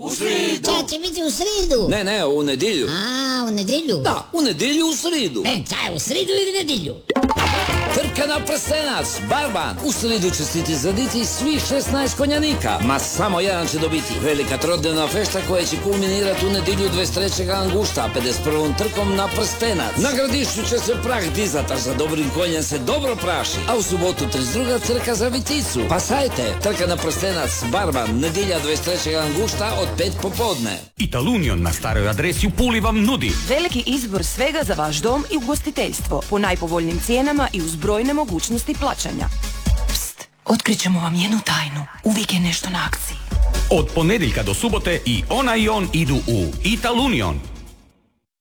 U sridu. Šta će biti u sridu? Ne, u nedjelju. U nedjelju? Da, u nedjelju u sridu. Šta je u sridu ili nedjelju? Trka na prstenac, Barban. U sridu će se izraditi svih 16 konjanika. Ma samo jedan će dobiti. Velika trodnevna fešta koja će kulminirati u nedjelju 23. angušta, 51. trkom na prstenac. Na gradišću će se prah dizat, a za dobrim konjem se dobro praši. A u subotu 32. trka za Viticu. Pa sajte, trka na prstenac, Barban, nedjelja 23. angušta od 5 popodne. Italunion na staroj adresi u Puli vam nudi veliki izbor svega za vaš dom i ugostiteljstvo po najpovoljnim cijenama i uz brojne mogućnosti plaćanja. Pst, otkrićemo vam jednu tajnu. Uvijek je nešto na akciji. od ponedjeljka do subote i ona i on idu u Italunion.